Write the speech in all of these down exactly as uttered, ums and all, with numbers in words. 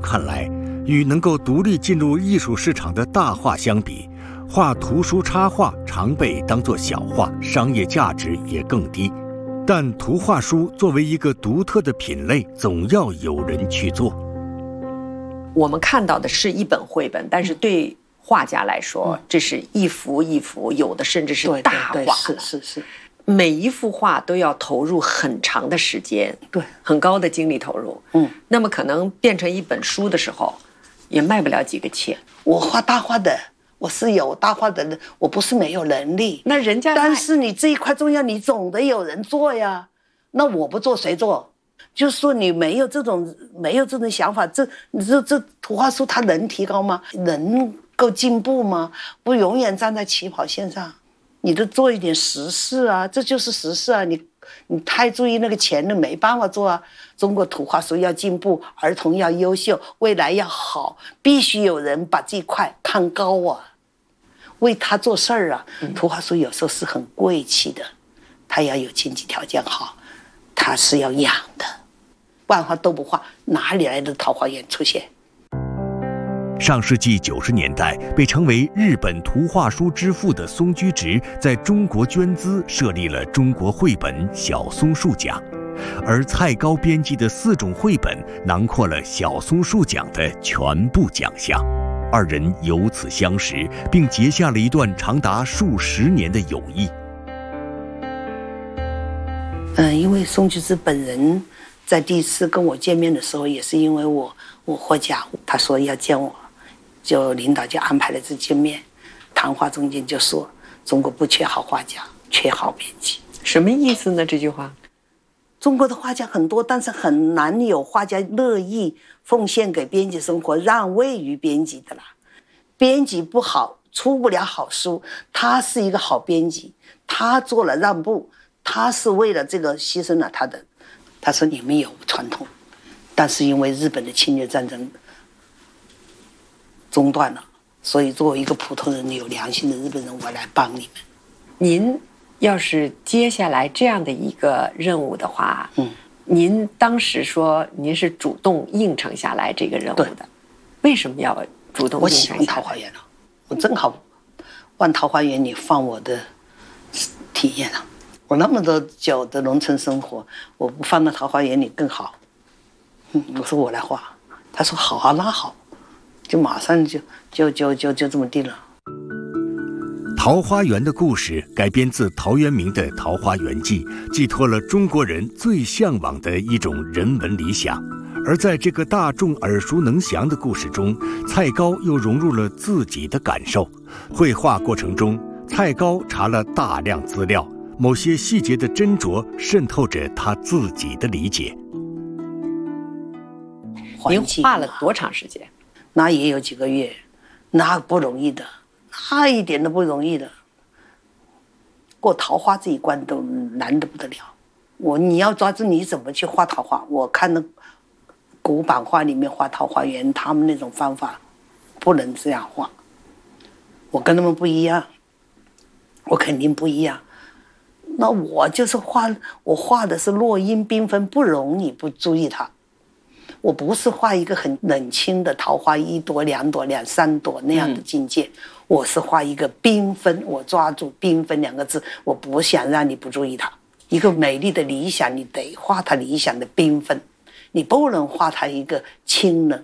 看来，与能够独立进入艺术市场的大画相比，画图书插画常被当作小画，商业价值也更低。但图画书作为一个独特的品类，总要有人去做。 我们看到的是一本绘本，但是对画家来说，嗯、这是一幅一幅，有的甚至是大画。 对对对，是是是。 每一幅画都要投入很长的时间， 对， 很高的精力投入。 嗯， 那么可能变成一本书的时候，也卖不了几个钱。 我画大画的，我是有大画的人，我不是没有能力。 那人家， 但是你这一块重要，你总得有人做呀。那我不做谁做？就是说你没有这种没有这种想法，这这这图画书它能提高吗？能够进步吗？不永远站在起跑线上。你都做一点实事啊，这就是实事啊！你你太注意那个钱了，没办法做啊。中国图画书要进步，儿童要优秀，未来要好，必须有人把这块看高啊，为他做事儿啊。图画书有时候是很贵气的，他要有经济条件好，他是要养的，不然的话都不画，哪里来的桃花源出现？ 上世纪九十年代，被称为日本图画书之父的松居直在中国捐资设立了中国绘本小松树奖，而蔡高编辑的四种绘本囊括了小松树奖的全部奖项。二人由此相识，并结下了一段长达数十年的友谊。 嗯，因为松居直本人在第一次跟我见面的时候，也是因为我我获奖，他说要见我。就领导就安排了这见面，谈话中间就说中国不缺好画家，缺好编辑。 什么意思呢？这句话， 中国的画家很多，但是很难有画家乐意奉献给编辑生活，让位于编辑的啦。编辑不好，出不了好书。他是一个好编辑，他做了让步，他是为了这个牺牲了他的。他说你们有传统，但是因为日本的侵略战争中断了，所以作为一个普通人有良心的日本人，我来帮你们。 您要是接下来这样的一个任务的话， 嗯， 您当时说您是主动应承下来这个任务的，为什么要主动应承下来？ 我喜欢桃花源了，我正好往桃花源里放我的体验了。我那么多久的农村生活，我不放到桃花源里更好。嗯，我说我来画，他说好啊，那好。就马上就就就就就这么定了。 桃花源的故事改编自陶渊明的《桃花源记》，寄托了中国人最向往的一种人文理想。而在这个大众耳熟能详的故事中，蔡高又融入了自己的感受。绘画过程中，蔡高查了大量资料，某些细节的斟酌渗透着他自己的理解。 您画了多长时间？ 那也有几个月，那不容易的，那一点都不容易的。过桃花这一关都难得不得了。我你要抓住你怎么去画桃花，我看那古版画里面画桃花源，他们那种方法不能这样画。我跟他们不一样，我肯定不一样。那我就是画，我画的是落英缤纷，不容你不注意它。我不是画一个很冷清的桃花，一朵两朵两三朵那样的境界，嗯、我是画一个缤纷，我抓住缤纷两个字，我不想让你不注意它。一个美丽的理想，你得画它理想的缤纷，你不能画它一个清冷。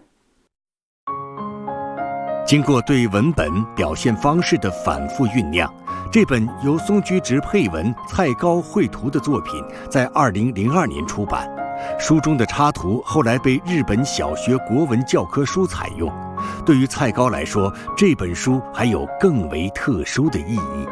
经过对文本表现方式的反复酝酿，这本由松居直配文、蔡高绘图的作品在二零零二年出版。书中的插图后来被日本小学国文教科书采用。对于蔡高来说，这本书还有更为特殊的意义。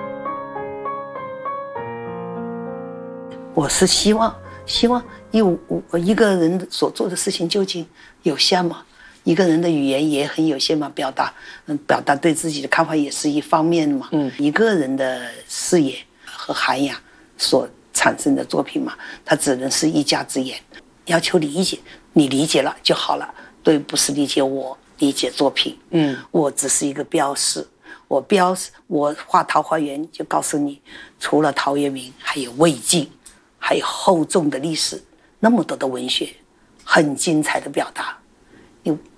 我是希望，希望一我一个人所做的事情究竟有限吗？一个人的语言也很有限嘛，表达，嗯，表达对自己的看法也是一方面嘛。嗯，一个人的视野和涵养所产生的作品嘛，它只能是一家之言。要求理解，你理解了就好了。对，不是理解我，理解作品。嗯，我只是一个标识，我标识，我画桃花源就告诉你，除了陶渊明，还有魏晋，还有厚重的历史，那么多的文学，很精彩的表达。你